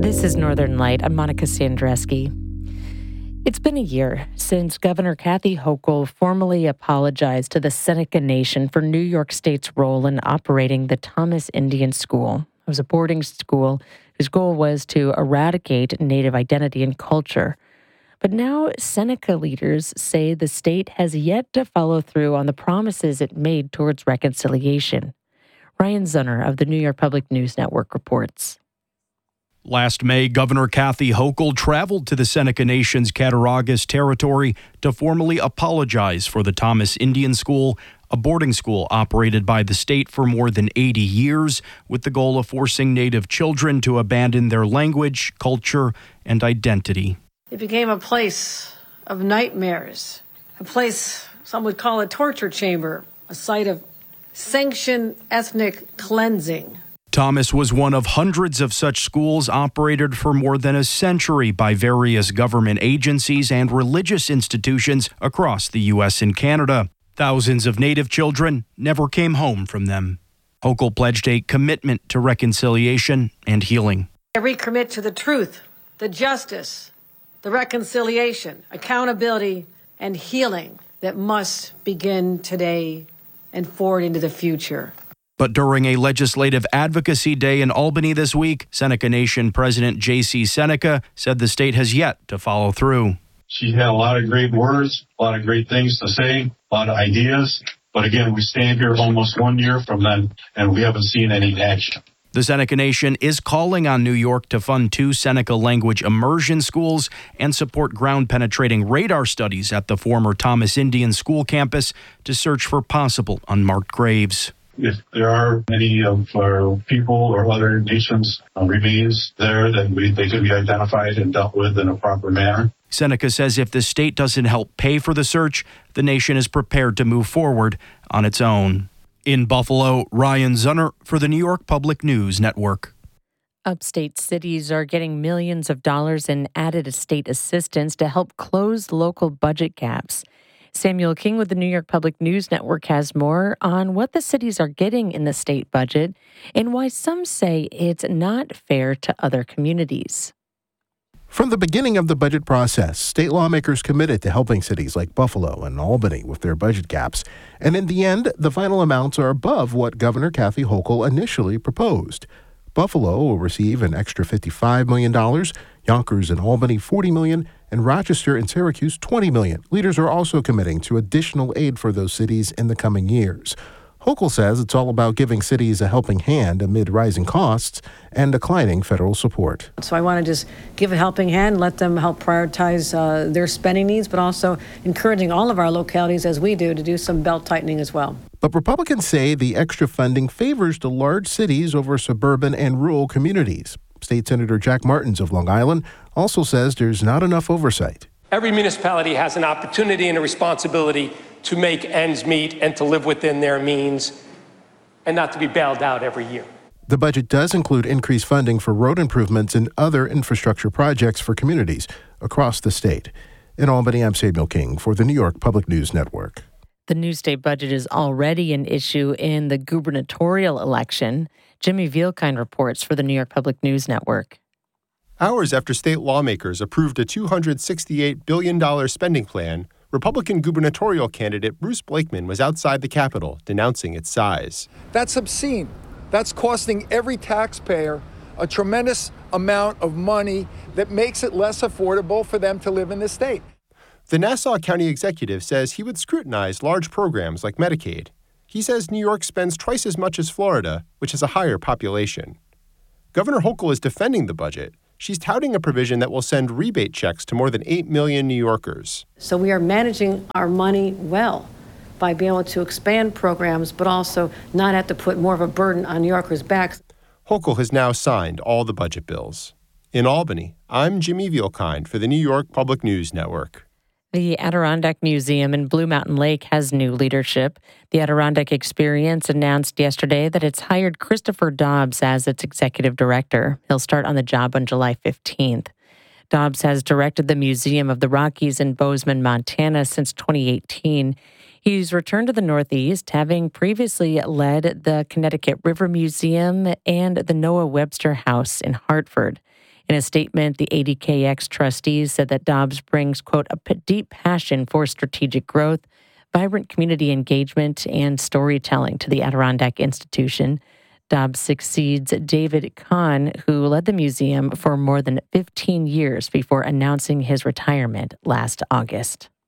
This is Northern Light. I'm Monica Sandreski. It's been a year since Governor Kathy Hochul formally apologized to the Seneca Nation for New York State's role in operating the Thomas Indian School. It was a boarding school whose goal was to eradicate Native identity and culture. But now Seneca leaders say the state has yet to follow through on the promises it made towards reconciliation. Ryan Zunner of the New York Public News Network reports. Last May, Governor Kathy Hochul traveled to the Seneca Nation's Cattaraugus territory to formally apologize for the Thomas Indian School, a boarding school operated by the state for more than 80 years, with the goal of forcing Native children to abandon their language, culture, and identity. It became a place of nightmares, a place some would call a torture chamber, a site of sanctioned ethnic cleansing. Thomas was one of hundreds of such schools operated for more than a century by various government agencies and religious institutions across the U.S. and Canada. Thousands of Native children never came home from them. Hochul pledged a commitment to reconciliation and healing. I recommit to the truth, the justice, the reconciliation, accountability, and healing that must begin today and forward into the future. But during a legislative advocacy day in Albany this week, Seneca Nation President J.C. Seneca said the state has yet to follow through. She had a lot of great words, a lot of great things to say, a lot of ideas. But again, we stand here almost 1 year from then, and we haven't seen any action. The Seneca Nation is calling on New York to fund 2 Seneca language immersion schools and support ground-penetrating radar studies at the former Thomas Indian School campus to search for possible unmarked graves. If there are any of our people or other nations' remains there, then they can be identified and dealt with in a proper manner. Seneca says if the state doesn't help pay for the search, the nation is prepared to move forward on its own. In Buffalo, Ryan Zunner for the New York Public News Network. Upstate cities are getting millions of dollars in added state assistance to help close local budget gaps. Samuel King with the New York Public News Network has more on what the cities are getting in the state budget and why some say it's not fair to other communities. From the beginning of the budget process, state lawmakers committed to helping cities like Buffalo and Albany with their budget gaps. And in the end, the final amounts are above what Governor Kathy Hochul initially proposed. Buffalo will receive an extra $55 million, Yonkers and Albany $40 million, and Rochester and Syracuse $20 million. Leaders are also committing to additional aid for those cities in the coming years. Hochul says it's all about giving cities a helping hand amid rising costs and declining federal support. So I want to just give a helping hand, let them help prioritize their spending needs, but also encouraging all of our localities, as we do, to do some belt tightening as well. But Republicans say the extra funding favors the large cities over suburban and rural communities. State Senator Jack Martins of Long Island also says there's not enough oversight. Every municipality has an opportunity and a responsibility to make ends meet and to live within their means and not to be bailed out every year. The budget does include increased funding for road improvements and other infrastructure projects for communities across the state. In Albany, I'm Samuel King for the New York Public News Network. The new state budget is already an issue in the gubernatorial election. Jimmy Vielkind reports for the New York Public News Network. Hours after state lawmakers approved a $268 billion spending plan, Republican gubernatorial candidate Bruce Blakeman was outside the Capitol denouncing its size. That's obscene. That's costing every taxpayer a tremendous amount of money that makes it less affordable for them to live in the state. The Nassau County executive says he would scrutinize large programs like Medicaid. He says New York spends twice as much as Florida, which has a higher population. Governor Hochul is defending the budget. She's touting a provision that will send rebate checks to more than 8 million New Yorkers. So we are managing our money well by being able to expand programs, but also not have to put more of a burden on New Yorkers' backs. Hochul has now signed all the budget bills. In Albany, I'm Jimmy Vielkind for the New York Public News Network. The Adirondack Museum in Blue Mountain Lake has new leadership. The Adirondack Experience announced yesterday that it's hired Christopher Dobbs as its executive director. He'll start on the job on July 15th. Dobbs has directed the Museum of the Rockies in Bozeman, Montana since 2018. He's returned to the Northeast, having previously led the Connecticut River Museum and the Noah Webster House in Hartford. In a statement, the ADKX trustees said that Dobbs brings, quote, a deep passion for strategic growth, vibrant community engagement, and storytelling to the Adirondack Institution. Dobbs succeeds David Kahn, who led the museum for more than 15 years before announcing his retirement last August.